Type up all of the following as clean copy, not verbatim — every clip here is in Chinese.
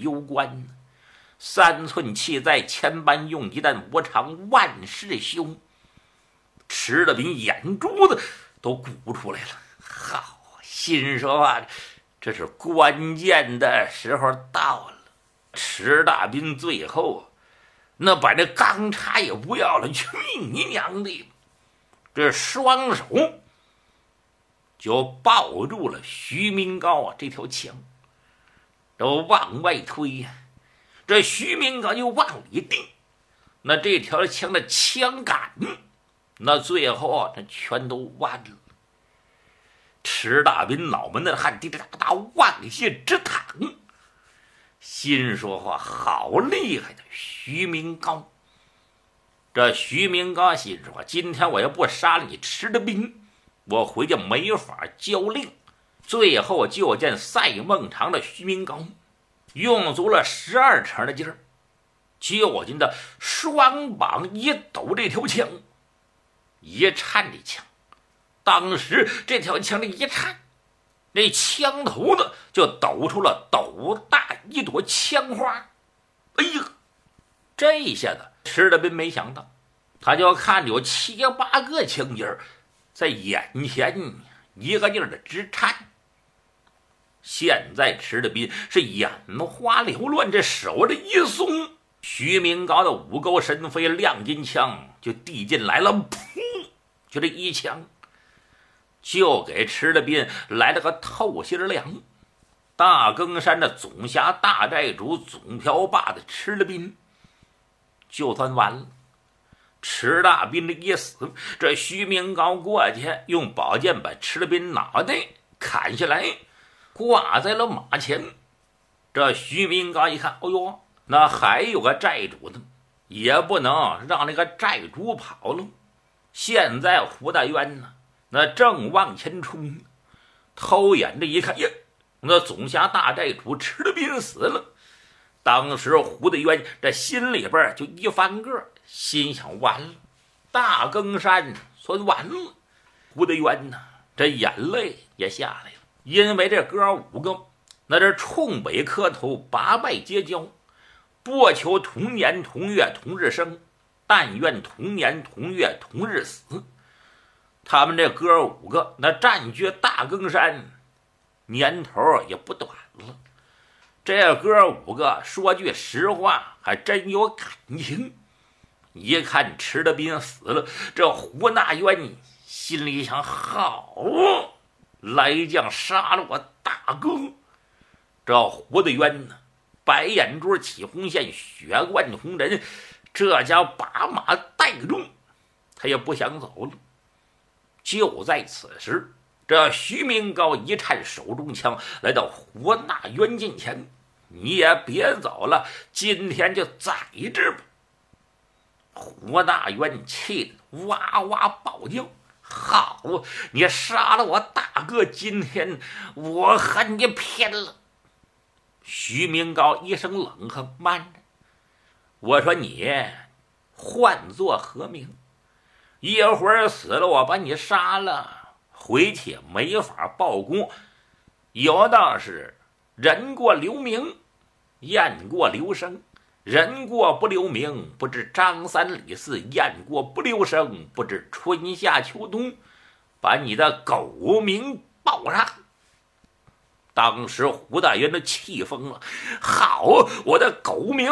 攸关。3寸气在千般用，一旦无常万事休。池德斌眼珠子都鼓出来了。好，心说啊，这是关键的时候到了。池大斌最后那把这钢叉也不要了，去你娘的！这双手就抱住了徐明高这条枪，都往外推呀。这徐明高就往里顶，那这条枪的枪杆，那最后那全都弯了。池大斌脑门的汗滴滴答答往下直淌，心说话好厉害的徐明高。这徐明高心说，今天我要不杀了你池德斌，我回去没法交令。最后就见赛孟尝的徐明高用足了12成的劲儿，就见的双膀一抖，这条枪一颤，这枪当时这条枪的一颤，那枪头子就抖出了斗大一朵枪花。哎呀，这一下子池德斌没想到，他就看有7、8个枪尖在眼前一个劲儿的直颤。现在池德斌是眼花缭乱，这手这一松，徐明高的五钩神飞亮金枪就递进来了，噗，就这一枪就给池德斌来了个透心凉。大更山的总辖大寨主总瓢把的池德斌就算完了。池大斌的一死，这徐明高过去用宝剑把池德斌脑袋砍下来，挂在了马前。这徐明高一看，哎呦，那还有个寨主呢，也不能让那个寨主跑了。现在胡大渊呢，那正往前冲，偷眼这一看，呀，那总辖大寨主池德斌死了。当时胡大渊这心里边就一翻个，心想完了，大更山算完了。胡大渊呢，这眼泪也下来了，因为这哥5个那这冲北磕头，八拜结交，不求同年同月同日生，但愿同年同月同日死。他们这哥5个那占据大更山年头也不短了，这哥5个说句实话还真有感情。一看池德斌死了，这胡大渊心里想，好，来将杀了我大哥。这胡大渊呢，白眼珠起红线，血贯红人，这家把马带中，他也不想走了。就在此时，这徐明高一颤手中枪，来到胡大渊近前，你也别走了，今天就宰之吧。胡大渊气得哇哇暴叫，好，你杀了我大哥，今天我和你拼了。徐明高一声冷哼，慢着，我说你唤作何名？一会儿死了我把你杀了，回去也没法报功。有道是人过留名，雁过留声。人过不留名，不知张三李四；雁过不留声，不知春夏秋冬。把你的狗名报上。当时胡大渊的气疯了，好，我的狗名。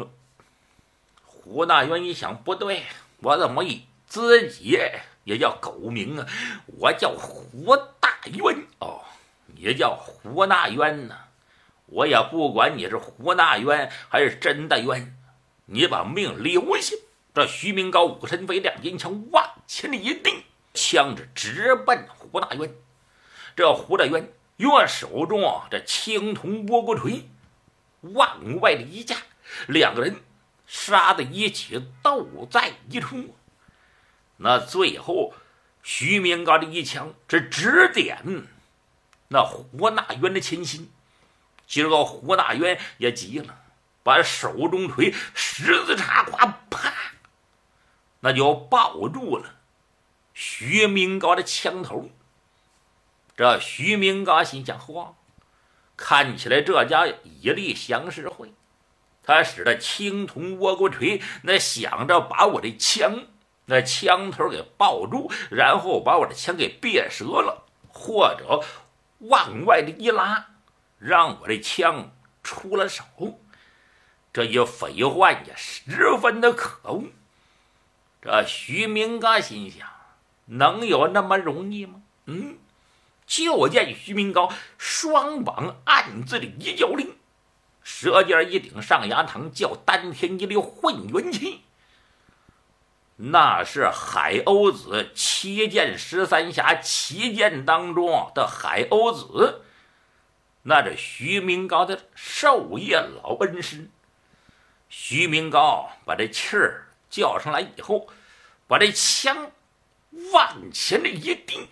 胡大渊一想，不对，我怎么自己也叫狗名啊？我叫胡大渊。哦，你叫胡大渊呢？我也不管你是胡大渊还是真大渊，你把命留下。这徐明高武神飞亮金枪往前一定，枪指直奔胡大渊。这胡大渊用手中这青铜波骨锤往外的一架，两个人杀在一起，斗在一处。那最后徐明高的一枪是指点那胡大渊的前心。今儿个胡大渊也急了，把手中锤十字插胯，啪，那就抱住了徐明高的枪头。这徐明高心想，嚯， 看起来这家以力降十会，他使得青铜倭国锤，那想着把我的枪那枪头给抱住，然后把我的枪给别折了，或者往外的一拉，让我的枪出了手。这一匪患也十分的可恶。这徐明刚心想，能有那么容易吗？就见徐明高双膀暗自的一叫令，舌尖一顶上牙膛，叫丹田一溜混元气。那是海鸥子7剑13侠7剑当中的海鸥子，那这徐明高的授业老恩师。徐明高把这气儿叫上来以后，把这枪往前的一递。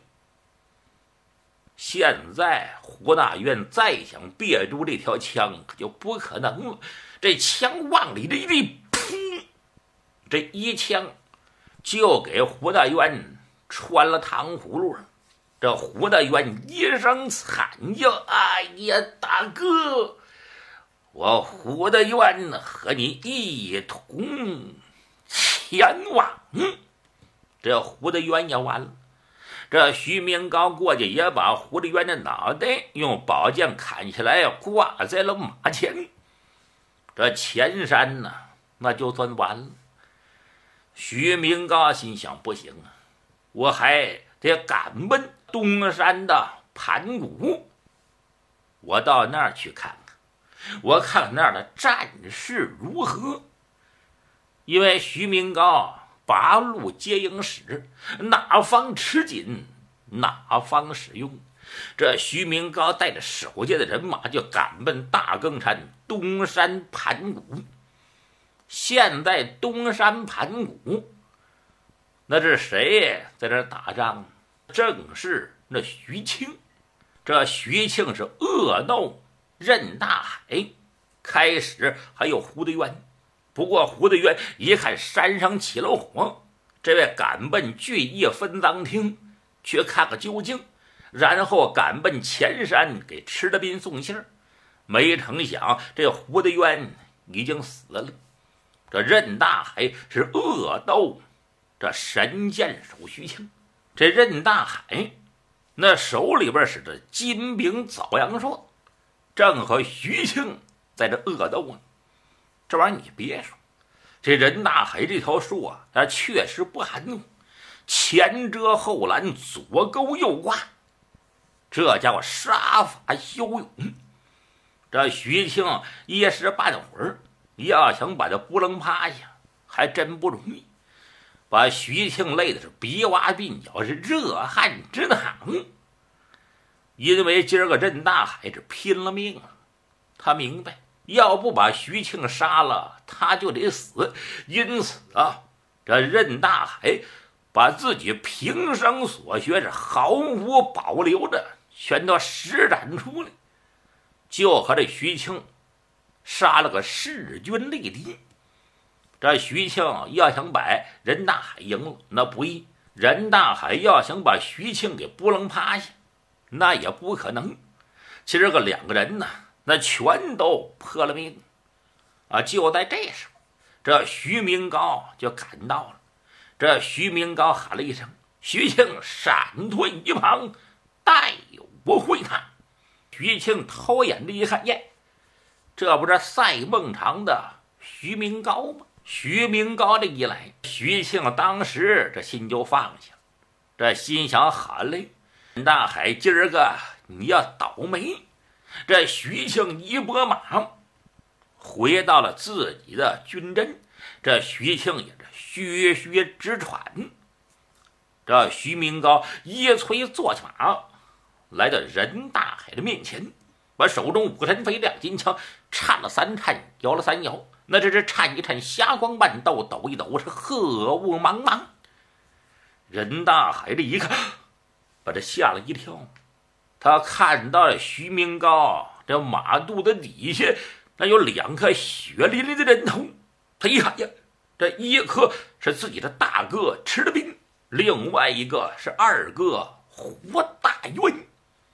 现在胡大渊再想别住这条枪可就不可能了，这枪往里这一递，噗，这一枪就给胡大渊穿了糖葫芦了。这胡大渊一声惨叫：“哎呀，大哥！我胡大渊和你一同前往。”这胡大渊也完了。这徐明高过去也把胡大渊的脑袋用宝剑砍下来，挂在了马前。这前山呢，那就算完了。徐明高心想，不行啊，我还得赶奔东山的盘古，我到那儿去看看，我看看那儿的战事如何。因为徐明高八路接应使，哪方吃紧哪方使用。这徐明高带着手下的人马就赶奔大更山东山盘古。现在东山盘古，那是谁在这打仗？正是那徐庆。这徐庆是恶斗任大海，开始还有胡德渊。不过胡德渊一看山上起了火，这位赶奔聚义分赃厅去看个究竟，然后赶奔前山给吃的兵送信儿。没成想这胡德渊已经死了。这任大海是恶斗这神箭手徐庆。这任大海那手里边是这金柄枣阳硕，正和徐庆在这恶斗呢。这玩意儿你别说，这任大海这条树啊，他确实不含糊，前遮后拦，左勾右挂，这家伙杀法骁勇。这徐庆一时半会儿要想把他扑棱趴下，还真不容易。把徐庆累的是鼻洼鬓角，是热汗直淌。因为今儿个任大海是拼了命了，他明白要不把徐庆杀了，他就得死。因此啊，这任大海把自己平生所学是毫无保留的全都施展出来，就和这徐庆杀了个势均力敌。这徐庆要想把任大海赢了，那不易；任大海要想把徐庆给扑棱趴下，那也不可能。其实个两个人呢，那全都破了命啊！就在这时候，这徐明高就赶到了。这徐明高喊了一声：“徐庆，闪退一旁，待我会他。”徐庆偷眼的一看，耶，这不是赛孟尝的徐明高吗？徐明高这一来，徐庆当时这心就放下了，这心想：喊嘞，任大海今儿个你要倒霉。这徐庆一拨马回到了自己的军阵，这徐庆也是血血直喘。这徐明高一催坐下马，来到任大海的面前，把手中5个神飞亮金枪颤了3颤，摇了3摇，那这是颤一颤，霞光万道，抖一抖，是鹤雾茫茫。任大海这一看，把这吓了一跳。他看到了徐明高这马肚子底下那有2颗血淋淋的人头，他一看呀，这一颗是自己的大哥吃的兵，另外一个是二哥胡大渊。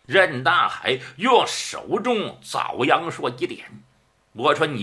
任大海用手中枣阳说一点，我说你